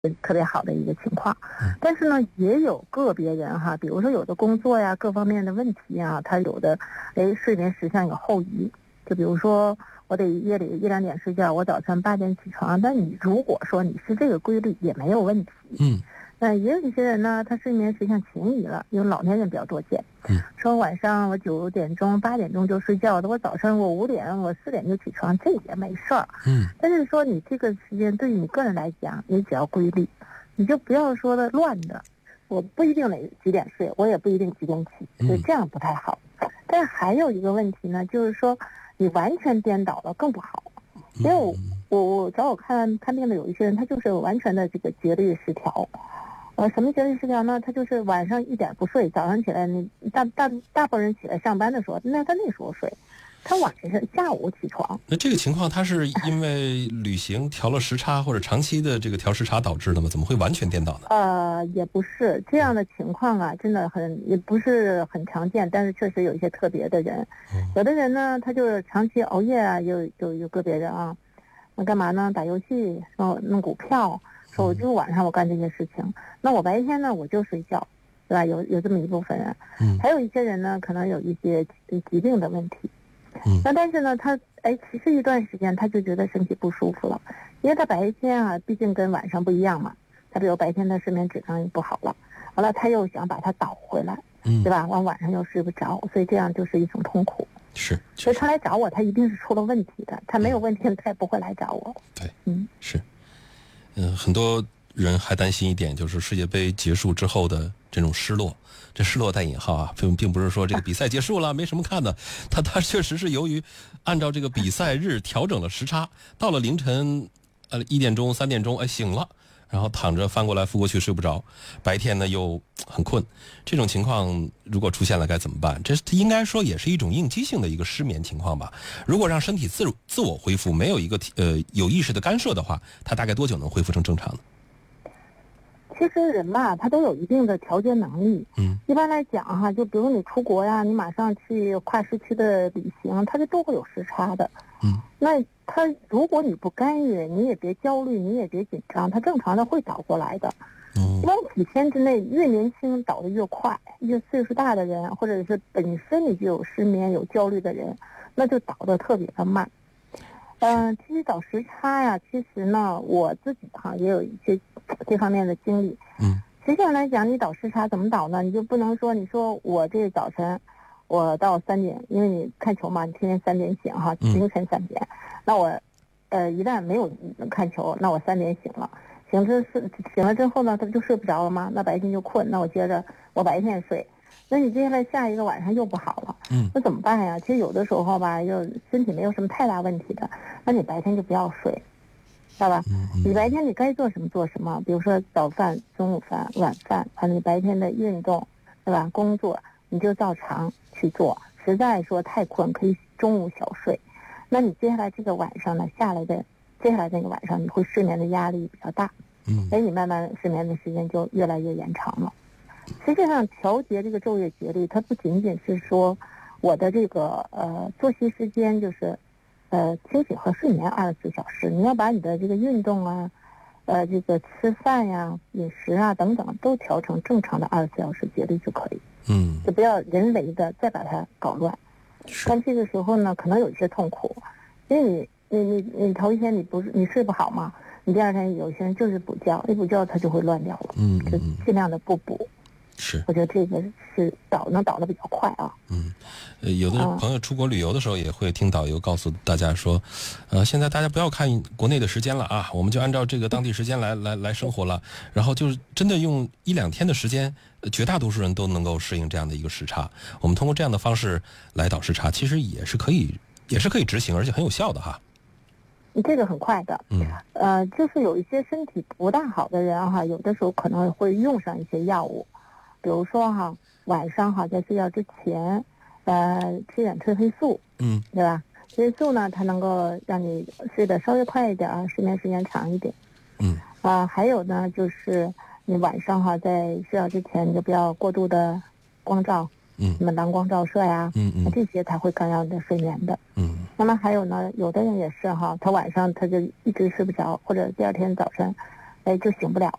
特别好的一个情况。但是呢，也有个别人哈，比如说有的工作呀各方面的问题啊，他有的睡眠实际上有后移。就比如说我得夜里1-2点睡觉，我早晨8点起床，但你如果说你是这个规律也没有问题。那也有一些人呢，他睡眠实际上前移了，因为老年人比较多见。说晚上我9点钟、8点钟就睡觉的，我早上我5点、我4点就起床，这也没事儿。但是说你这个时间对于你个人来讲，你只要规律，你就不要说的乱的。我不一定得几点睡，我也不一定几点起，所以这样不太好。但还有一个问题呢，就是说你完全颠倒了更不好。因为我找我看病的有一些人，他就是完全的这个节律失调。什么节律失调呢？他就是晚上一点不睡，早上起来你大部分人起来上班的时候，他那时候睡，他晚上下午起床。 那这个情况他是因为旅行调了时差或者长期的这个调时差导致的吗？怎么会完全颠倒呢？ 也不是这样的情况啊，真的也不是很常见，但是确实有一些特别的人。有的人呢，他就是长期熬夜啊，有个别人啊，那干嘛呢？打游戏，弄股票。说我就晚上我干这些事情，那我白天呢我就睡觉，对吧？有这么一部分人。还有一些人呢，可能有一些疾病的问题。那但是呢，他持续一段时间他就觉得身体不舒服了，因为他白天啊毕竟跟晚上不一样嘛，他比如白天的睡眠质量也不好了，完了他又想把它倒回来，对吧？晚上又睡不着，所以这样就是一种痛苦。 是， 所以他来找我，他一定是出了问题的，他没有问题他也不会来找我。 对，是。很多人还担心一点，就是世界杯结束之后的这种失落，这失落带引号啊，并不是说这个比赛结束了没什么看的，它确实是由于按照这个比赛日调整了时差，到了凌晨1点钟3点钟醒了，然后躺着翻过来覆过去睡不着，白天呢又很困，这种情况如果出现了该怎么办？这应该说也是一种应激性的一个失眠情况吧。如果让身体自我恢复，没有一个有意识的干涉的话，它大概多久能恢复成正常呢？ 其实人吧，他都有一定的调节能力。一般来讲哈，就比如你出国呀，你马上去跨时区的旅行，它都会有时差的。那如果你不干预，你也别焦虑，你也别紧张，它正常的会倒过来的。因为几天之内，越年轻倒得越快，越岁数大的人，或者是本身你就有失眠、有焦虑的人，那就倒得特别的慢。其实倒时差呀，其实呢，我自己也有一些这方面的经历。实际上来讲，你倒时差怎么倒呢？你就不能说你说我这早晨我到3点，因为你看球嘛，你天天3点醒哈，凌晨3点。那我一旦没有看球，那我3点醒了，醒了之后呢，他不就睡不着了吗？那白天就困，那我接着我白天睡。那你接下来下一个晚上又不好了，那怎么办呀？其实有的时候吧，就身体没有什么太大问题的，那你白天就不要睡，知道吧？你白天你该做什么做什么，比如说早饭、中午饭、晚饭，你白天的运动，对吧？工作你就照常去做，实在说太困可以中午小睡。那你接下来这个晚上呢，接下来那个晚上你会睡眠的压力比较大，你慢慢睡眠的时间就越来越延长了。实际上调节这个昼夜节律，它不仅仅是说我的这个作息时间，就是清醒和睡眠24小时，你要把你的这个运动啊，这个吃饭呀、饮食啊等等都调成正常的24小时节律就可以。就不要人为的再把它搞乱。但这个时候呢，可能有一些痛苦，因为你头一天你睡不好嘛，你第二天有些人就是补觉，一补觉它就会乱掉了。就尽量的不补。 是， 我觉得这个是能倒得比较快啊。 有的朋友出国旅游的时候也会听导游告诉大家说，现在大家不要看国内的时间了啊，我们就按照这个当地时间来生活了，然后就是真的用1-2天的时间，绝大多数人都能够适应这样的一个时差。我们通过这样的方式来倒时差，其实也是可以执行，而且很有效的哈。 这个很快的。就是有一些身体不大好的人哈，有的时候可能会用上一些药物。比如说晚上在睡觉之前，吃点褪黑素，对吧？褪黑素呢，它能够让你睡得稍微快一点，睡眠时间长一点。还有呢，就是你晚上在睡觉之前，你就不要过度的光照，什么蓝光照射呀，这些它会干扰你的睡眠的。那么还有呢，有的人也是他晚上他就一直睡不着，或者第二天早晨就醒不了